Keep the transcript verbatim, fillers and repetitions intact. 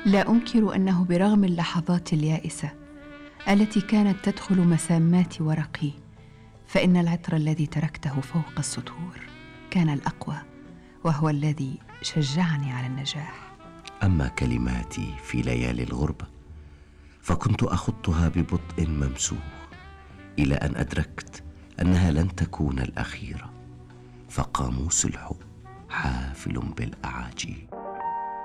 لا أنكر أنه برغم اللحظات اليائسة التي كانت تدخل مسامات ورقي، فإن العطر الذي تركته فوق السطور كان الأقوى، وهو الذي شجعني على النجاح. أما كلماتي في ليالي الغربة فكنت أخطها ببطء ممسوح، إلى أن أدركت أنها لن تكون الأخيرة، فقاموس الحب حافل بالأعاجيب.